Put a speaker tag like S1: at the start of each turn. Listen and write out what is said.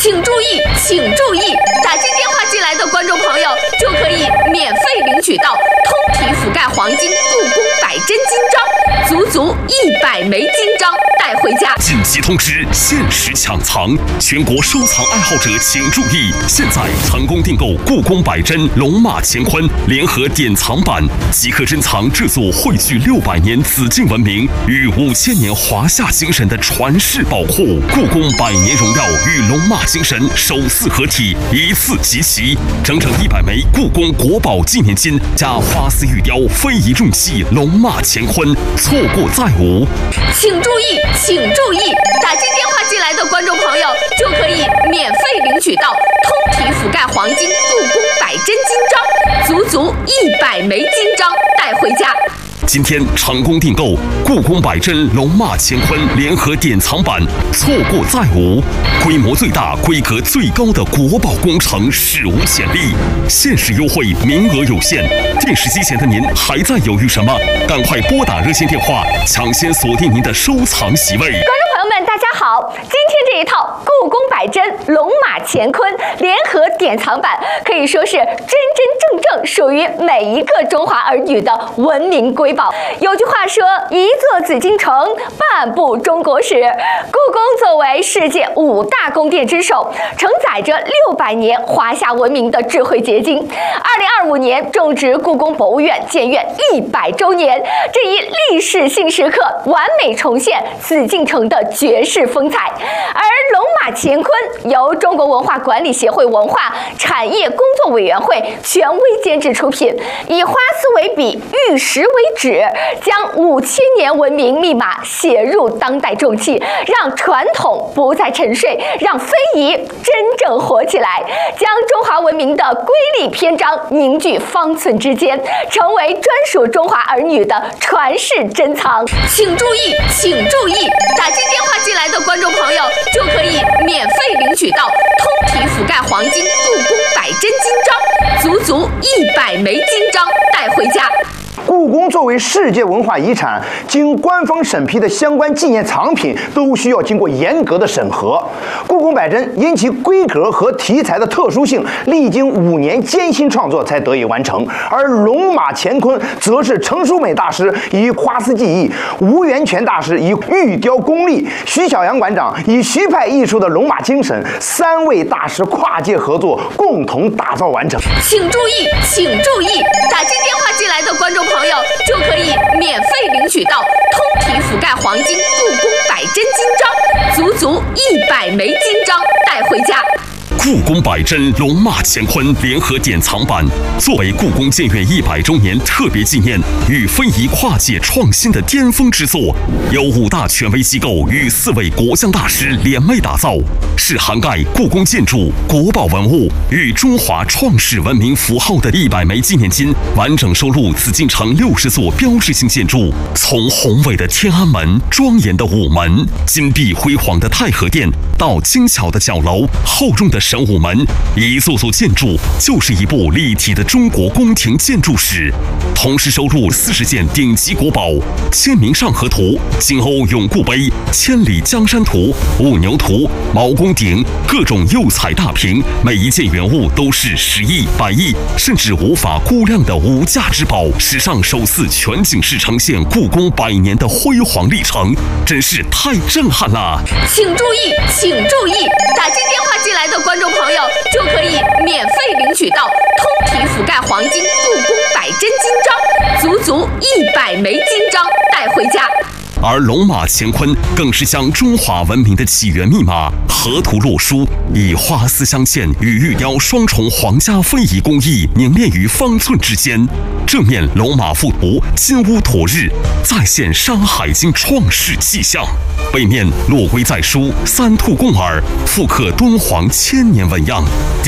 S1: 请注意，请注意！打进电话进来的观众朋友就可以免费领取到通体覆盖黄金故宫100真金章，足足100枚金章带回家。
S2: 紧急通知，限时抢藏，全国收藏爱好者请注意！现在成功订购故宫100真龙马乾坤联合典藏版，即可珍藏这座汇聚600年紫禁文明与5000年华夏精神的传世宝库。故宫100年荣耀与龙马精神首次合体，一次集齐，整整100枚故宫国宝纪念金加花丝玉雕非遗重器龙马乾坤，错过再无。
S1: 请注意，请注意！打进电话进来的观众朋友就可以免费领取到通体覆盖黄金故宫100真金章，足足100枚金章带回家。
S2: 今天成功订购故宫100真龙马乾坤联合典藏版，错过再无。规模最大、规格最高的国宝工程史无前例，限时优惠，名额有限。电视机前的您还在犹豫什么？赶快拨打热线电话，抢先锁定您的收藏席位。
S1: 观众朋友们，大家好！今天这一套故宫100真龙马乾坤联合典藏版，可以说是真真正正属于每一个中华儿女的文明瑰宝。有句话说：“一座紫禁城，半部中国史。”故宫作为世界5大宫殿之首，承载着600年华夏文明的智慧结晶。2025年正值故宫博物院建院100周年，这一历史性时刻完美重现紫禁城的绝世风采。而龙马乾坤由中国文化管理协会文化产业工作委员会权威监制出品，以花丝为笔，玉石为纸，将5000年文明密码写入当代重器，让传统不再沉睡，让非遗真正活起来，将中华文明的瑰丽篇章凝聚方寸之间，成为专属中华儿女的传世珍藏。请注意，请注意！打进电话进来的观众朋友就可以免费领取到通体覆盖黄金故宫100真金章，足足100枚金章带回家。
S3: 故宫作为世界文化遗产，经官方审批的相关纪念藏品都需要经过严格的审核。故宫100真因其规格和题材的特殊性，历经5年艰辛创作才得以完成。而龙马乾坤则是程淑美大师以花丝技艺，吴元泉大师以玉雕功力，徐小阳馆长以徐派艺术的龙马精神，3位大师跨界合作，共同打造完成。
S1: 请注意，请注意！打进电话进来的观众朋友就可以免费领取到通体覆盖黄金故宫100真金章，足足100枚金章带回家。
S2: 故宫100真龙马乾坤联合典藏版作为故宫建院100周年特别纪念与非遗跨界创新的巅峰之作，由5大权威机构与4位国将大师联袂打造，是涵盖故宫建筑、国宝文物与中华创世文明符号的100枚纪念金，完整收录紫禁城60座标志性建筑，从宏伟的天安门、庄严的午门、金碧辉煌的太和殿，到精巧的角楼、厚重的神武门，一座座建筑就是一部立体的中国宫廷建筑史。同时收录40件顶级国宝，签名上河图、金瓯永固杯、千里江山图、五牛图、毛公鼎，各种釉彩大瓶，每一件原物都是10亿、100亿，甚至无法估量的无价之宝。史上首次全景式呈现故宫100年的辉煌历程，真是太震撼了！
S1: 请注意，请注意！打进电话进来的观众朋友就可以免费领取到通体覆盖黄金故宫100真金章，足足100枚金章带回家。
S2: 而龙马乾坤更是将中华文明的起源密码河图洛书，以花丝镶嵌与玉雕双重皇家非遗工艺凝练于方寸之间。正面龙马附图金乌妥日，再现《山海经》创世气象；背面落龟在书，3兔共耳，复刻敦煌1000年纹样。